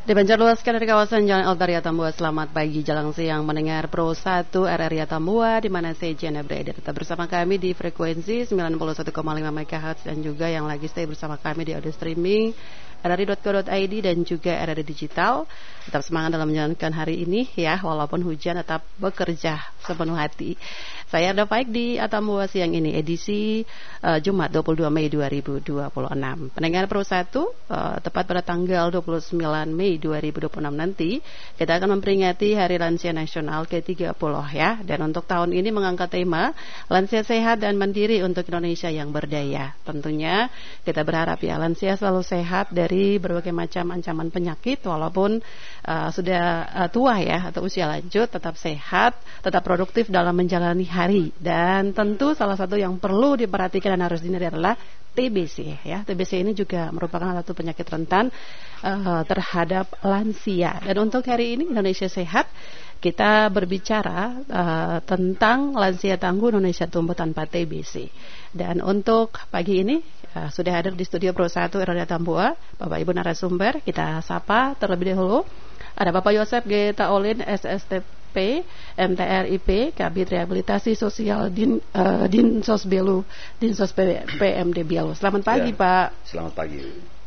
Dipancarluaskan dari kawasan Jalan Altaria Tambua. Selamat pagi, jalan siang mendengar Pro 1 RRI Tambua di mana saya Jana berada. Tetap bersama kami di frekuensi 91,5 MHz dan juga yang lagi stay bersama kami di audio streaming rri.co.id dan juga RRI Digital. Tetap semangat dalam menjalankan hari ini ya, walaupun hujan tetap bekerja sepenuh hati. Saya ada Faik di Atambua siang ini, edisi Jumat 22 Mei 2026. Pendengar Pro 1, tepat pada tanggal 29 Mei 2026 nanti, kita akan memperingati Hari Lansia Nasional ke-30 ya. Dan untuk tahun ini mengangkat tema Lansia Sehat dan Mandiri untuk Indonesia yang Berdaya. Tentunya kita berharap ya, lansia selalu sehat dari berbagai macam ancaman penyakit, walaupun sudah tua ya, atau usia lanjut, tetap sehat, tetap produktif dalam menjalani hari. Dan tentu salah satu yang perlu diperhatikan dan harus dihindari adalah TBC ya. TBC ini juga merupakan satu penyakit rentan terhadap lansia. Dan untuk hari ini Indonesia Sehat, kita berbicara tentang lansia tangguh Indonesia tumbuh tanpa TBC. Dan untuk pagi ini sudah hadir di studio Pro 1 RRI Tambua Bapak Ibu narasumber. Kita sapa terlebih dahulu. Ada Bapak Yosef G. Taolin, SSTP, MTRIP, Kabit Rehabilitasi Sosial Dinsos Belu, Dinsos PMD Belu. Selamat pagi ya, Pak. Selamat pagi.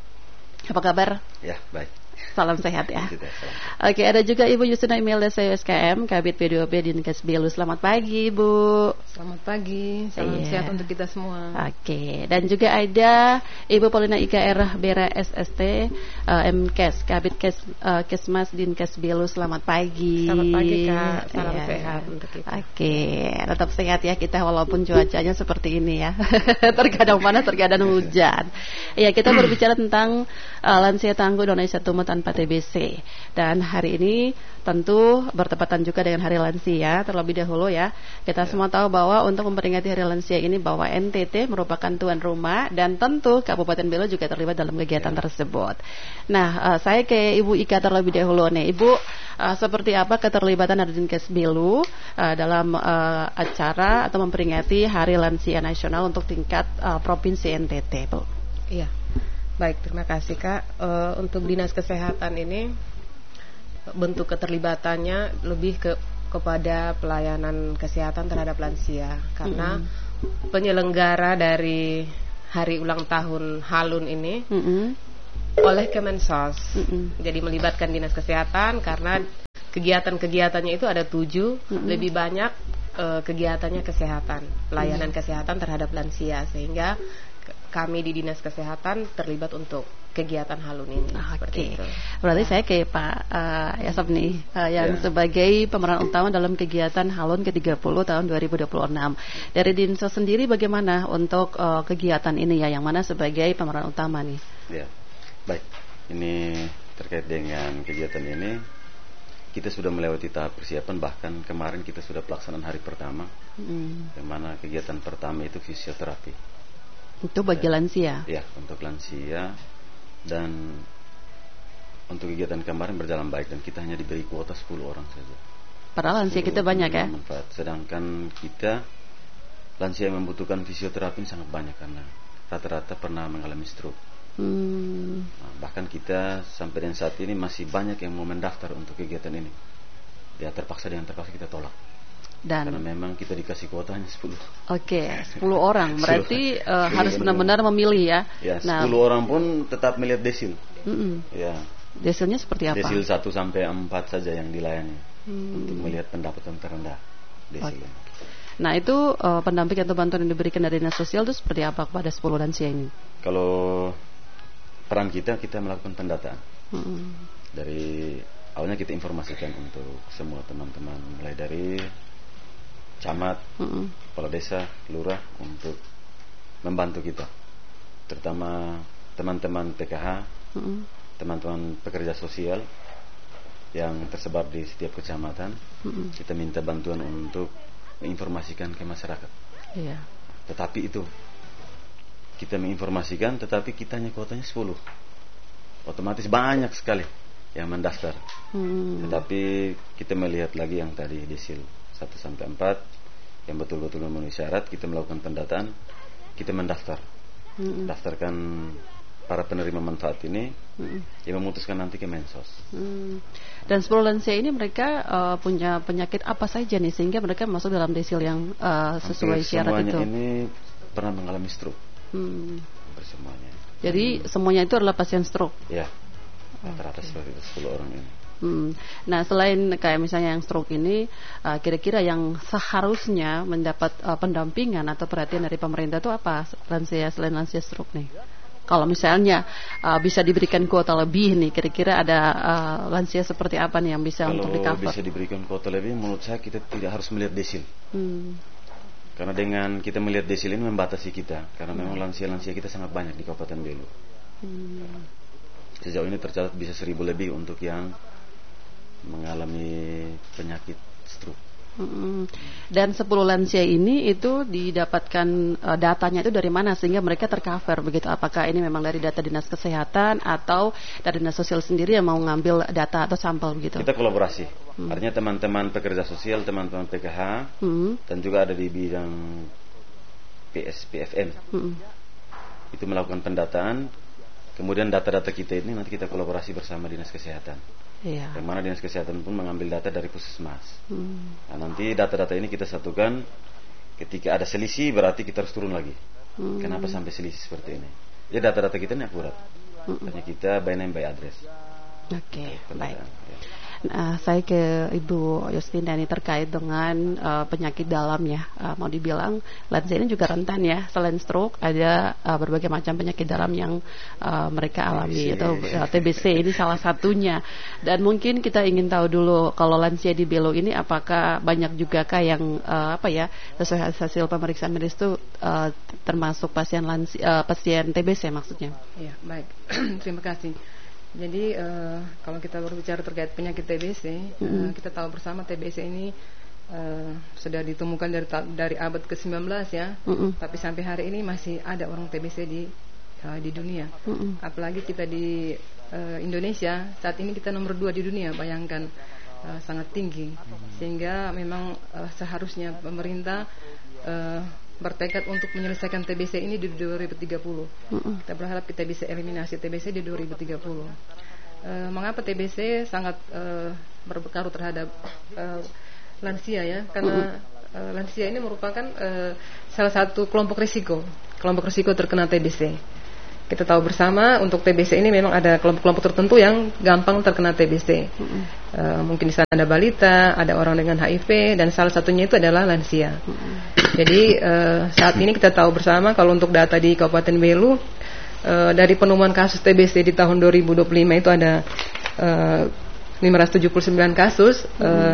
Apa kabar? Ya, baik. Salam sehat ya. Oke, ada juga Ibu Yusuna Imelda SKM, Kabit P2P Dinkes Belu. Selamat pagi, Ibu. Selamat pagi, salam sehat untuk kita semua. Oke, dan juga ada Ibu Paulina IKR Bera SST, MKes, Kabit Kesmas Dinkes Belu. Selamat pagi. Selamat pagi, Kak. Salam sehat untuk kita. Oke, tetap sehat ya kita walaupun cuacanya seperti ini ya. Terkadang panas, terkadang hujan. Ya, kita berbicara tentang lansia tangguh Indonesia tumbuh tanpa TBC. Dan hari ini tentu bertepatan juga dengan Hari Lansia. Terlebih dahulu ya, kita semua tahu bahwa untuk memperingati Hari Lansia ini bahwa NTT merupakan tuan rumah dan tentu Kabupaten Belu juga terlibat dalam kegiatan tersebut. Nah, saya ke Ibu Ika terlebih dahulu nih. Ibu, seperti apa keterlibatan dari Dinkes Belu dalam acara atau memperingati Hari Lansia Nasional untuk tingkat Provinsi NTT, Bu? Iya. Baik, terima kasih Kak. Untuk Dinas Kesehatan ini bentuk keterlibatannya lebih kepada pelayanan kesehatan terhadap lansia. Karena penyelenggara dari hari ulang tahun Halun ini oleh Kemensos. Jadi melibatkan Dinas Kesehatan karena kegiatan-kegiatannya itu ada 7, lebih banyak kegiatannya kesehatan, pelayanan kesehatan terhadap lansia, sehingga kami di Dinas Kesehatan terlibat untuk kegiatan Halun ini. Oke. Berarti saya ke Pak Yosef nih, yang sebagai pemeran utama dalam kegiatan Halun ke-30 tahun 2026. Dari Dinsos sendiri bagaimana untuk kegiatan ini ya, yang mana sebagai pemeran utama nih? Ya, baik. Ini terkait dengan kegiatan ini, kita sudah melewati tahap persiapan, bahkan kemarin kita sudah pelaksanaan hari pertama, yang mana kegiatan pertama itu fisioterapi. Itu bagi lansia? Ya, untuk lansia. Dan untuk kegiatan kemarin berjalan baik dan kita hanya diberi kuota 10 orang saja. Padahal lansia kita banyak ya? Manfaat. Sedangkan kita lansia yang membutuhkan fisioterapi sangat banyak karena rata-rata pernah mengalami stroke. Nah, bahkan kita sampai dengan saat ini masih banyak yang mau mendaftar untuk kegiatan ini. Ya, terpaksa kita tolak. Dan karena memang kita dikasih kuota hanya 10. Oke, 10 orang. Berarti harus benar-benar memilih ya. Ya, 10 orang pun tetap melihat desil. Ya. Desilnya seperti apa? Desil 1 sampai 4 saja yang dilayani untuk melihat pendapatan terendah desil. Nah, itu pendampingan atau bantuan yang diberikan dari Dinas Sosial itu seperti apa kepada 10 lansia ini? Kalau peran kita melakukan pendataan. Dari awalnya kita informasikan untuk semua teman-teman, mulai dari camat, kepala desa, lurah, untuk membantu kita, terutama teman-teman PKH, teman-teman pekerja sosial yang tersebar di setiap kecamatan. Kita minta bantuan untuk menginformasikan ke masyarakat. Tetapi itu kita menginformasikan, tetapi kita hanya kuotanya 10. Otomatis banyak sekali yang mendaftar. Tetapi kita melihat lagi yang tadi desil 1 sampai 4 yang betul-betul memenuhi syarat, kita melakukan pendataan, kita mendaftar. Daftarkan para penerima manfaat ini yang memutuskan nanti ke Mensos. Dan 10 lansia ini mereka punya penyakit apa saja nih sehingga mereka masuk dalam desil yang sesuai syarat itu? Semuanya ini pernah mengalami stroke. Semuanya. Jadi semuanya itu adalah pasien stroke. Ya, rata-rata seperti itu 10 orang ini. Nah, selain kayak misalnya yang stroke ini, kira-kira yang seharusnya mendapat pendampingan atau perhatian dari pemerintah itu apa lansia selain lansia stroke nih? Kalau misalnya bisa diberikan kuota lebih nih, kira-kira ada lansia seperti apa nih yang bisa untuk di-cover? Kalau bisa diberikan kuota lebih, menurut saya kita tidak harus melihat desil. Karena dengan kita melihat desil ini membatasi kita, karena memang lansia-lansia kita sangat banyak di Kabupaten Belu. Sejauh ini tercatat bisa 1.000 lebih untuk yang mengalami penyakit stroke. Dan 10 lansia ini itu didapatkan datanya itu dari mana sehingga mereka tercover begitu? Apakah ini memang dari data dinas kesehatan atau dari dinas sosial sendiri yang mau ngambil data atau sampel begitu? Kita kolaborasi. Artinya teman-teman pekerja sosial, teman-teman PKH, dan juga ada di bidang PSPFN itu melakukan pendataan. Kemudian data-data kita ini nanti kita kolaborasi bersama dinas kesehatan. Yang mana dinas kesehatan pun mengambil data dari puskesmas. Nah, nanti data-data ini kita satukan. Ketika ada selisih berarti kita harus turun lagi. Kenapa sampai selisih seperti ini? Ya data-data kita ini akurat. Hanya kita by name by address. Oke, baik. Saya ke Ibu Yustinda ini terkait dengan penyakit dalam ya. Mau dibilang lansia ini juga rentan ya. Selain stroke ada berbagai macam penyakit dalam yang mereka alami. Itu TBC ini salah satunya. Dan mungkin kita ingin tahu dulu kalau lansia di Belu ini apakah banyak juga yang sesuai hasil pemeriksaan medis itu termasuk pasien TBC maksudnya. Ya, baik. Terima kasih. Jadi kalau kita berbicara terkait penyakit TBC, kita tahu bersama TBC ini sudah ditemukan dari abad ke-19 ya, tapi sampai hari ini masih ada orang TBC di dunia. Apalagi kita di Indonesia saat ini kita nomor 2 di dunia, bayangkan sangat tinggi, sehingga memang seharusnya pemerintah bertekad untuk menyelesaikan TBC ini di 2030. Kita berharap kita bisa eliminasi TBC di 2030. Mengapa TBC sangat berpengaruh terhadap lansia ya? Karena lansia ini merupakan salah satu kelompok risiko terkena TBC. Kita tahu bersama untuk TBC ini memang ada kelompok-kelompok tertentu yang gampang terkena TBC. Mungkin di sana ada balita, ada orang dengan HIV, dan salah satunya itu adalah lansia. Jadi saat ini kita tahu bersama kalau untuk data di Kabupaten Belu, dari penemuan kasus TBC di tahun 2025 itu ada 579 kasus,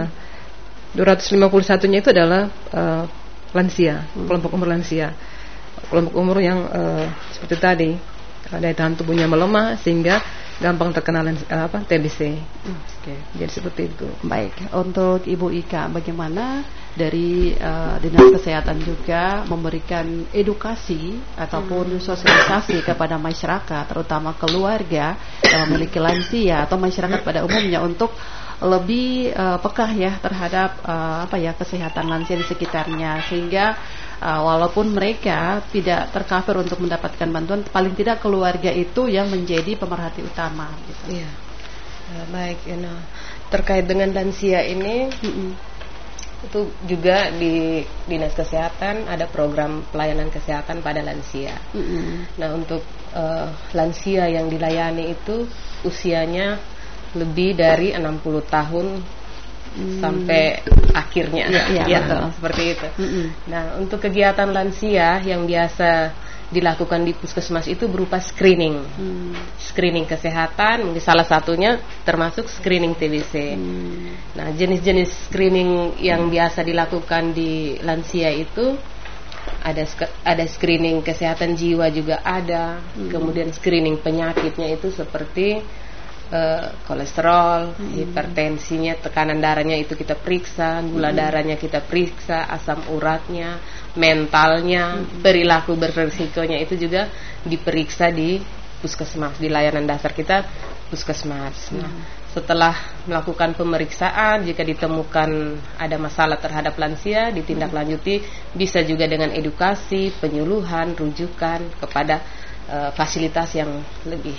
251-nya itu adalah lansia, kelompok umur lansia, kelompok umur yang seperti tadi, daya tahan tubuhnya melemah sehingga gampang terkena TBC. Jadi seperti itu. Baik, untuk Ibu Ika, bagaimana dari dinas kesehatan juga memberikan edukasi ataupun sosialisasi kepada masyarakat, terutama keluarga yang memiliki lansia atau masyarakat pada umumnya untuk lebih peka ya terhadap kesehatan lansia di sekitarnya, sehingga walaupun mereka tidak tercover untuk mendapatkan bantuan, paling tidak keluarga itu yang menjadi pemerhati utama gitu. Iya. Baik, terkait dengan lansia ini itu juga di dinas kesehatan ada program pelayanan kesehatan pada lansia. Nah, untuk lansia yang dilayani itu usianya lebih dari 60 tahun sampai akhirnya, betul. Seperti itu. Nah, untuk kegiatan lansia yang biasa dilakukan di puskesmas itu berupa screening, screening kesehatan, salah satunya termasuk screening TBC. Nah, jenis-jenis screening yang biasa dilakukan di lansia itu ada screening kesehatan jiwa juga ada, kemudian screening penyakitnya itu seperti kolesterol, hipertensinya, tekanan darahnya itu kita periksa, gula darahnya kita periksa, asam uratnya, mentalnya, perilaku berisikonya itu juga diperiksa di puskesmas, di layanan dasar kita puskesmas. Nah, setelah melakukan pemeriksaan, jika ditemukan ada masalah terhadap lansia, ditindaklanjuti bisa juga dengan edukasi, penyuluhan, rujukan kepada fasilitas yang lebih.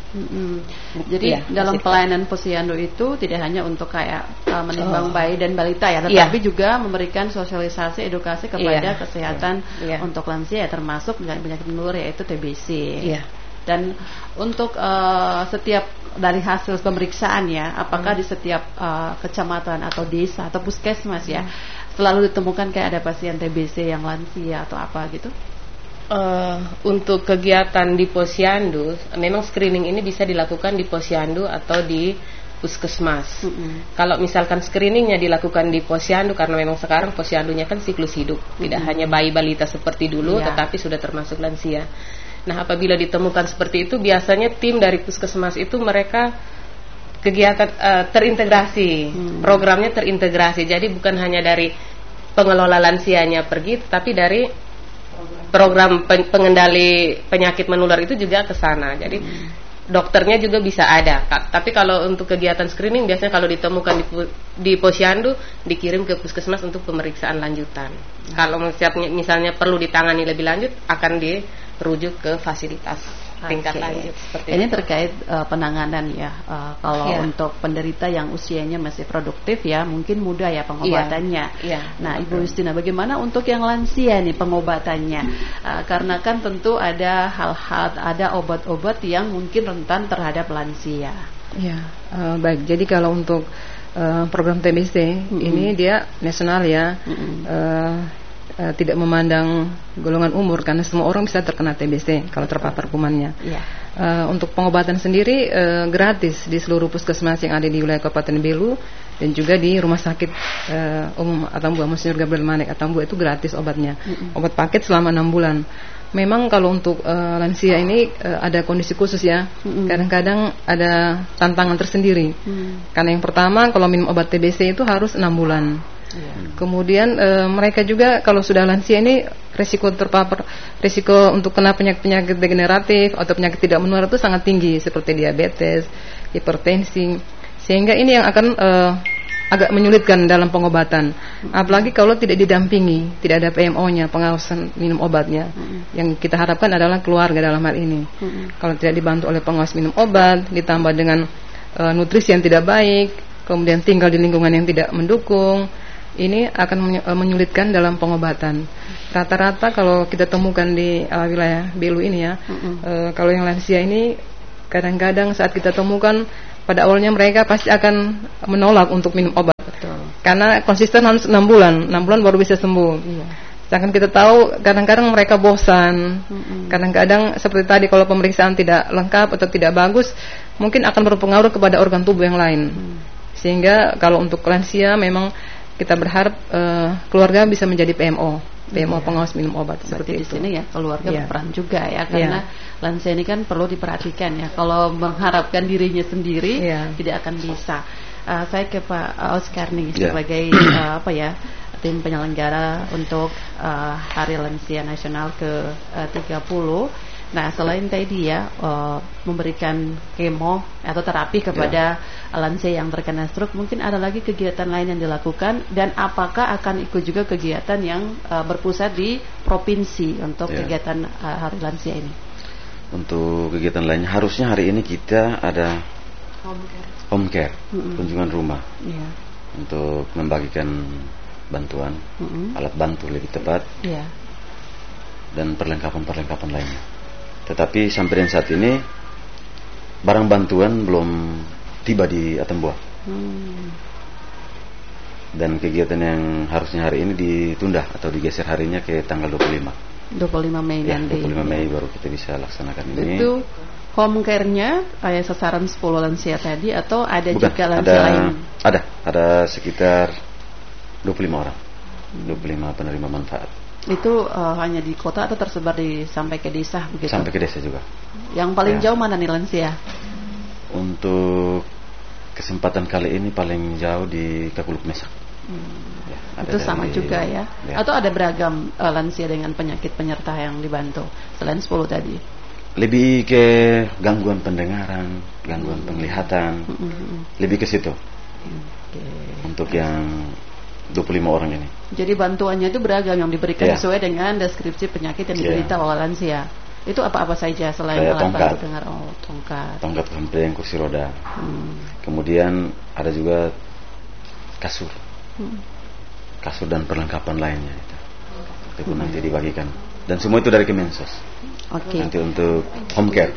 Jadi dalam pelayanan posyandu itu tidak hanya untuk kayak menimbang bayi dan balita ya, tetapi juga memberikan sosialisasi edukasi kepada kesehatan untuk lansia, termasuk penyakit menular yaitu TBC. Dan untuk setiap dari hasil pemeriksaan ya, apakah di setiap kecamatan atau desa atau puskesmas ya selalu ditemukan kayak ada pasien TBC yang lansia atau apa gitu? Untuk kegiatan di posyandu, memang screening ini bisa dilakukan di posyandu atau di puskesmas. Kalau misalkan screeningnya dilakukan di posyandu, karena memang sekarang posyandunya kan siklus hidup, tidak hanya bayi balita seperti dulu, tetapi sudah termasuk lansia. Nah, apabila ditemukan seperti itu, biasanya tim dari puskesmas itu mereka kegiatan terintegrasi, programnya terintegrasi. Jadi bukan hanya dari pengelola lansianya pergi, tapi dari program pengendali penyakit menular itu juga ke sana. Jadi dokternya juga bisa ada. Tapi kalau untuk kegiatan screening biasanya kalau ditemukan di posyandu dikirim ke puskesmas untuk pemeriksaan lanjutan. Kalau misalnya perlu ditangani lebih lanjut akan dirujuk ke fasilitas tingkat lanjut. Seperti ini itu. terkait penanganan ya. Kalau untuk penderita yang usianya masih produktif ya, mungkin mudah ya pengobatannya. Nah, Ibu Justina, bagaimana untuk yang lansia nih pengobatannya? Karena kan tentu ada hal-hal, ada obat-obat yang mungkin rentan terhadap lansia. Baik. Jadi kalau untuk program TBC ini dia nasional ya. Tidak memandang golongan umur karena semua orang bisa terkena TBC kalau terpapar kumannya. Untuk pengobatan sendiri gratis di seluruh puskesmas yang ada di wilayah Kabupaten Belu dan juga di Rumah Sakit Umum Atambua Monsinyur Gabriel Manek Atambua itu gratis obatnya. Obat paket selama 6 bulan. Memang kalau untuk lansia ini ada kondisi khusus ya. Kadang-kadang ada tantangan tersendiri. Karena yang pertama kalau minum obat TBC itu harus 6 bulan. Kemudian mereka juga kalau sudah lansia ini risiko terpapar, risiko untuk kena penyakit degeneratif atau penyakit tidak menular itu sangat tinggi seperti diabetes, hipertensi, sehingga ini yang akan agak menyulitkan dalam pengobatan. Apalagi kalau tidak didampingi, tidak ada PMO-nya, pengawasan minum obatnya. Yang kita harapkan adalah keluarga dalam hal ini. Kalau tidak dibantu oleh pengawas minum obat, ditambah dengan nutrisi yang tidak baik, kemudian tinggal di lingkungan yang tidak mendukung, ini akan menyulitkan dalam pengobatan. Rata-rata kalau kita temukan di wilayah Belu ini ya, kalau yang lansia ini kadang-kadang saat kita temukan pada awalnya mereka pasti akan menolak untuk minum obat. Karena konsisten harus 6 bulan baru bisa sembuh. Sedangkan kita tahu kadang-kadang mereka bosan. Kadang-kadang seperti tadi kalau pemeriksaan tidak lengkap atau tidak bagus, mungkin akan berpengaruh kepada organ tubuh yang lain. Sehingga kalau untuk lansia memang kita berharap keluarga bisa menjadi PMO pengawas minum obat. Seperti di itu. sini ya keluarga berperan juga ya, karena lansia ini kan perlu diperhatikan ya. Kalau mengharapkan dirinya sendiri tidak akan bisa. Saya ke Pak Oscar nih sebagai tim penyelenggara untuk Hari Lansia Nasional ke-30. Nah, selain tadi ya memberikan kemo atau terapi kepada lansia yang terkena stroke, mungkin ada lagi kegiatan lain yang dilakukan, dan apakah akan ikut juga kegiatan yang berpusat di provinsi untuk kegiatan Hari Lansia ini? Untuk kegiatan lainnya harusnya hari ini kita ada home care, kunjungan rumah, untuk membagikan bantuan, alat bantu lebih tepat, dan perlengkapan lainnya. Tetapi sampai dengan saat ini barang bantuan belum tiba di Atambua. Dan kegiatan yang harusnya hari ini ditunda atau digeser harinya ke tanggal 25 Mei nanti. 25 Mei baru kita bisa laksanakan ini. Itu home care-nya kayak sasaran 10 lansia tadi atau ada juga lansia lain? Ada sekitar 25 orang. 25 penerima manfaat. Itu hanya di kota atau tersebar sampai ke desa begitu? Sampai ke desa juga. Yang paling jauh mana nih lansia? Untuk kesempatan kali ini paling jauh di Kakuluk Mesak. Itu sama juga ya? Atau ada beragam lansia dengan penyakit penyerta yang dibantu selain 10 tadi? Lebih ke gangguan pendengaran, gangguan penglihatan, lebih ke situ. Untuk yang 25 orang ini. Jadi bantuannya itu beragam yang diberikan sesuai dengan deskripsi penyakit yang diderita oleh lansia. Itu apa-apa saja selain kayak alat tongkat. bantu dengar? Oh, tongkat. Tongkat kempleng, kursi roda. Kemudian ada juga kasur. Kasur dan perlengkapan lainnya itu nanti dibagikan. Dan semua itu dari Kemensos. Oke. Nanti untuk home care.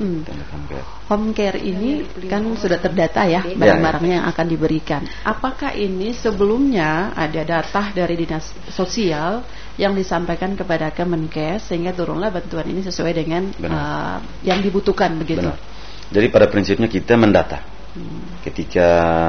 Home care ini kan sudah terdata ya barang-barangnya yang akan diberikan. Apakah ini sebelumnya ada data dari dinas sosial yang disampaikan kepada Kemenkes sehingga turunlah bantuan ini sesuai dengan yang dibutuhkan begitu? Benar. Jadi pada prinsipnya kita mendata. Ketika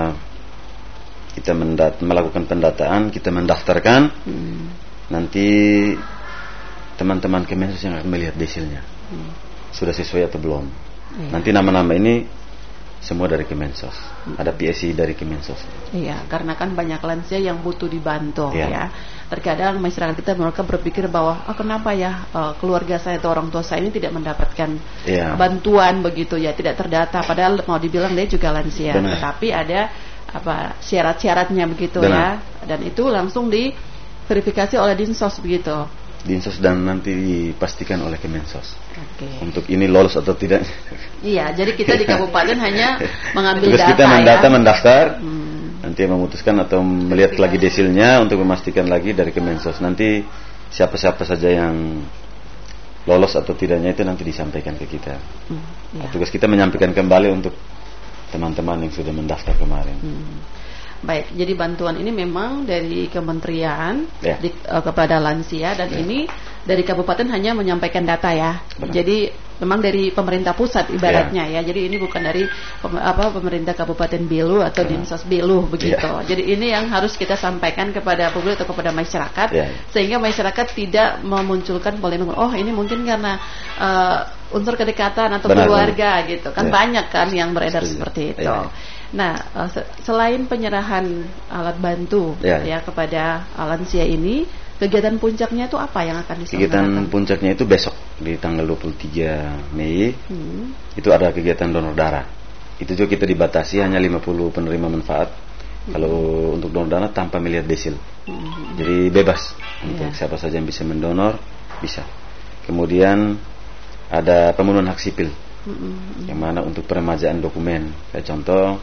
kita melakukan pendataan, kita mendaftarkan, nanti teman-teman Kemensos yang akan melihat desilnya sudah sesuai atau belum. Nanti nama-nama ini semua dari Kemensos. Ada PSI dari Kemensos. Iya, karena kan banyak lansia yang butuh dibantu ya. Terkadang masyarakat kita mereka berpikir bahwa kenapa ya keluarga saya atau orang tua saya ini tidak mendapatkan bantuan begitu ya, tidak terdata. Padahal mau dibilang dia juga lansia, tetapi ada syarat-syaratnya begitu ya. Dan itu langsung diverifikasi oleh Dinsos begitu. Dinsos dan nanti dipastikan oleh Kemensos. Untuk ini lolos atau tidak. Iya, jadi kita di kabupaten hanya mengambil tugas data. Kita mendata, mendaftar, nanti memutuskan atau melihat lagi desilnya untuk memastikan lagi dari Kemensos. Nanti siapa-siapa saja yang lolos atau tidaknya itu nanti disampaikan ke kita. Tugas kita menyampaikan kembali untuk teman-teman yang sudah mendaftar kemarin. Baik, jadi bantuan ini memang dari kementerian kepada lansia dan ini dari kabupaten hanya menyampaikan data ya. Benar. Jadi memang dari pemerintah pusat ibaratnya ya. Jadi ini bukan dari pemerintah Kabupaten Belu atau Dinsos Belu begitu. Jadi ini yang harus kita sampaikan kepada publik atau kepada masyarakat sehingga masyarakat tidak memunculkan polemik. Oh, ini mungkin karena unsur kedekatan atau keluarga gitu. Kan banyak kan yang beredar seperti itu. Nah, selain penyerahan alat bantu kepada lansia ini, kegiatan puncaknya itu apa yang akan diselenggarakan? Kegiatan puncaknya itu besok di tanggal 23 Mei. Itu ada kegiatan donor darah. Itu juga kita dibatasi hanya 50 penerima manfaat. Kalau untuk donor darah tanpa melihat desil. Jadi bebas untuk siapa saja yang bisa mendonor bisa. Kemudian ada pemenuhan hak sipil. Yang mana untuk peremajaan dokumen. Kayak contoh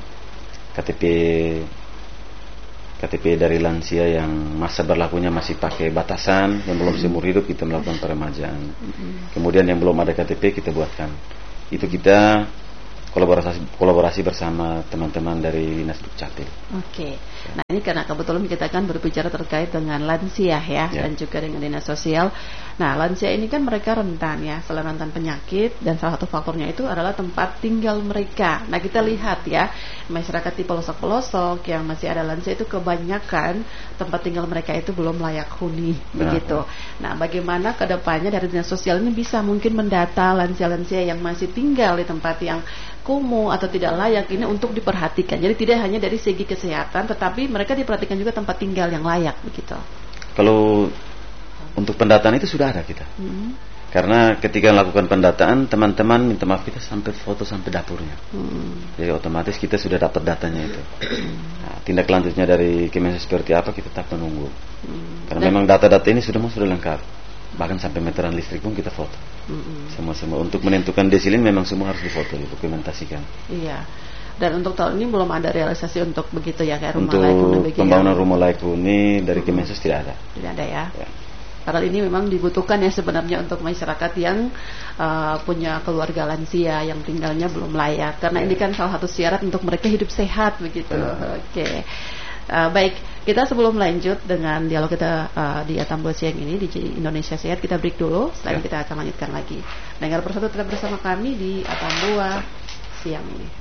KTP dari lansia yang masa berlakunya masih pakai batasan, yang belum seumur hidup kita melakukan peremajaan. Kemudian yang belum ada KTP kita buatkan. Itu kita kolaborasi bersama teman-teman dari Dinas Dukcapil. Oke. Nah, ini karena kebetulan kita kan berbicara terkait dengan lansia dan juga dengan dinas sosial. Nah, lansia ini kan mereka rentan ya, selain rentan penyakit dan salah satu faktornya itu adalah tempat tinggal mereka. Nah, kita lihat ya, masyarakat di pelosok-pelosok yang masih ada lansia itu kebanyakan tempat tinggal mereka itu belum layak huni begitu. Nah, bagaimana kedepannya dari dinas sosial ini bisa mungkin mendata lansia-lansia yang masih tinggal di tempat yang kumuh atau tidak layak ini untuk diperhatikan. Jadi tidak hanya dari segi kesehatan, tetapi mereka diperhatikan juga tempat tinggal yang layak begitu. Kalau untuk pendataan itu sudah ada kita. Karena ketika melakukan pendataan, teman-teman minta maaf kita sampai foto sampai dapurnya. Jadi otomatis kita sudah dapat datanya itu. Nah, tindak lanjutnya dari Kemensos seperti apa kita tetap menunggu. Karena memang data-data ini sudah lengkap. Bahkan sampai meteran listrik pun kita foto. Semua untuk menentukan desilin memang semua harus difoto, dokumentasikan. Iya. Dan untuk tahun ini belum ada realisasi untuk begitu ya, kayak rumah untuk layak huni. Pembangunan rumah layak huni dari Kemensos tidak ada. Tidak ada ya. Padahal ini memang dibutuhkan ya sebenarnya untuk masyarakat yang punya keluarga lansia yang tinggalnya belum layak. Karena ini kan salah satu syarat untuk mereka hidup sehat begitu. Oke. Baik, kita sebelum lanjut dengan dialog kita di Atambua siang ini di Indonesia Sehat, kita break dulu. Setelah kita akan lanjutkan lagi. Dengar persatu tetap bersama kami di Atambua siang ini.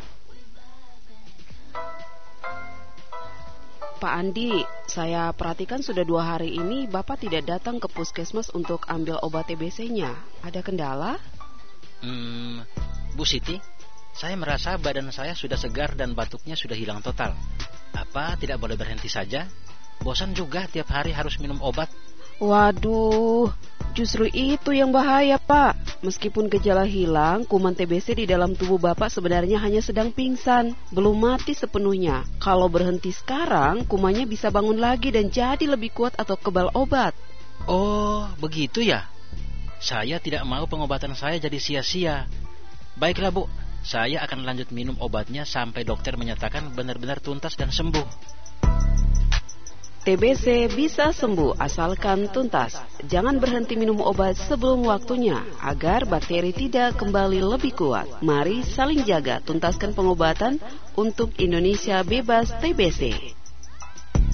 Pak Andi, saya perhatikan sudah 2 hari ini Bapak tidak datang ke puskesmas untuk ambil obat TBC-nya. Ada kendala? Bu Siti, saya merasa badan saya sudah segar dan batuknya sudah hilang total. Apa tidak boleh berhenti saja? Bosan juga tiap hari harus minum obat. Waduh, justru itu yang bahaya, Pak. Meskipun gejala hilang, kuman TBC di dalam tubuh Bapak sebenarnya hanya sedang pingsan, belum mati sepenuhnya. Kalau berhenti sekarang, kumannya bisa bangun lagi dan jadi lebih kuat atau kebal obat. Oh, begitu ya? Saya tidak mau pengobatan saya jadi sia-sia. Baiklah Bu, saya akan lanjut minum obatnya sampai dokter menyatakan benar-benar tuntas dan sembuh. TBC bisa sembuh asalkan tuntas. Jangan berhenti minum obat sebelum waktunya agar bakteri tidak kembali lebih kuat. Mari saling jaga, tuntaskan pengobatan untuk Indonesia bebas TBC.